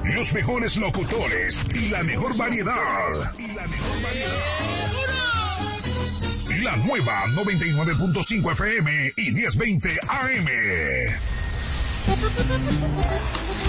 Los mejores locutores y la mejor variedad. La nueva 99.5 FM y 1020 AM.